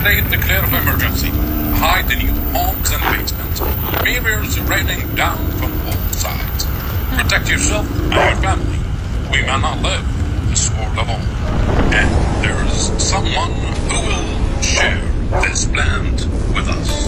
state declare of emergency. Hide in your homes and basements. Mirrors raining down from all sides. Protect yourself and your family. We may not live this world alone. And there is someone who will share this plan